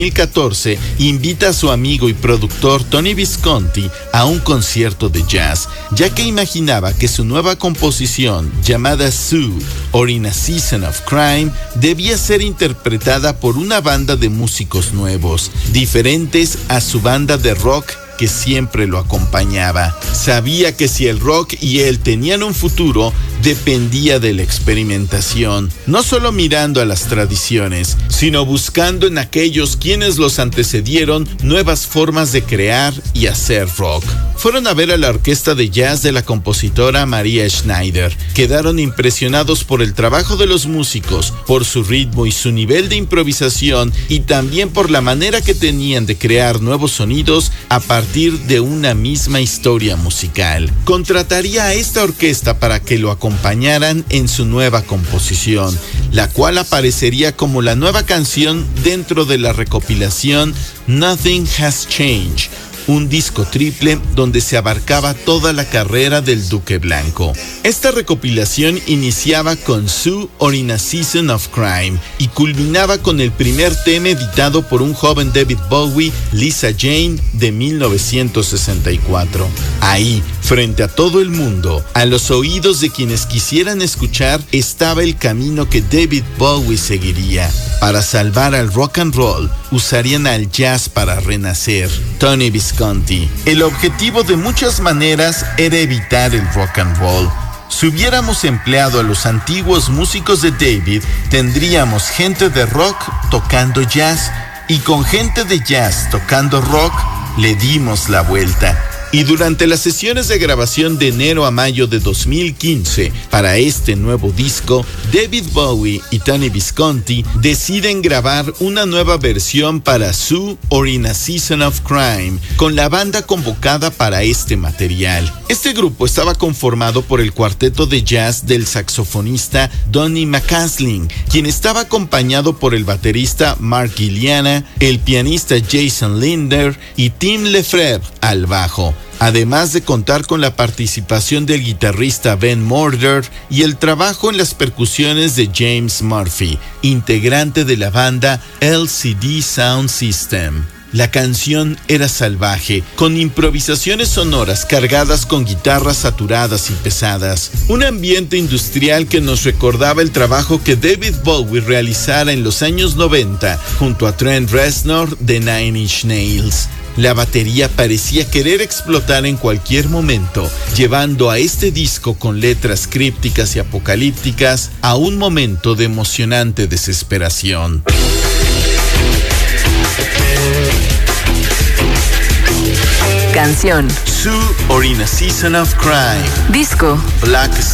2014 invita a su amigo y productor Tony Visconti a un concierto de jazz, ya que imaginaba que su nueva composición, llamada Sue or In a Season of Crime, debía ser interpretada por una banda de músicos nuevos, diferentes a su banda de rock que siempre lo acompañaba. Sabía que si el rock y él tenían un futuro, dependía de la experimentación, no solo mirando a las tradiciones, sino buscando en aquellos quienes los antecedieron nuevas formas de crear y hacer rock. Fueron a ver a la orquesta de jazz de la compositora Maria Schneider. Quedaron impresionados por el trabajo de los músicos, por su ritmo y su nivel de improvisación, y también por la manera que tenían de crear nuevos sonidos a partir de una misma historia musical. Contrataría a esta orquesta para que lo acompañaran en su nueva composición, la cual aparecería como la nueva canción dentro de la recopilación Nothing Has Changed, un disco triple donde se abarcaba toda la carrera del Duque Blanco. Esta recopilación iniciaba con Sue or In a Season of Crime y culminaba con el primer tema editado por un joven David Bowie, Lisa Jane, de 1964. Ahí, frente a todo el mundo, a los oídos de quienes quisieran escuchar, estaba el camino que David Bowie seguiría. Para salvar al rock and roll, usarían al jazz para renacer. Tony Visconti. El objetivo de muchas maneras era evitar el rock and roll. Si hubiéramos empleado a los antiguos músicos de David, tendríamos gente de rock tocando jazz, y con gente de jazz tocando rock, le dimos la vuelta. Y durante las sesiones de grabación de enero a mayo de 2015 para este nuevo disco, David Bowie y Tony Visconti deciden grabar una nueva versión para Sue or In a Season of Crime, con la banda convocada para este material. Este grupo estaba conformado por el cuarteto de jazz del saxofonista Donny McCaslin, quien estaba acompañado por el baterista Mark Guiliana, el pianista Jason Linder y Tim Lefebvre al bajo, además de contar con la participación del guitarrista Ben Morder y el trabajo en las percusiones de James Murphy, integrante de la banda LCD Sound System. La canción era salvaje, con improvisaciones sonoras cargadas con guitarras saturadas y pesadas, un ambiente industrial que nos recordaba el trabajo que David Bowie realizara en los años 90 junto a Trent Reznor de Nine Inch Nails. La batería parecía querer explotar en cualquier momento, llevando a este disco con letras crípticas y apocalípticas a un momento de emocionante desesperación. Canción Sue or In a Season of Crime. Disco Black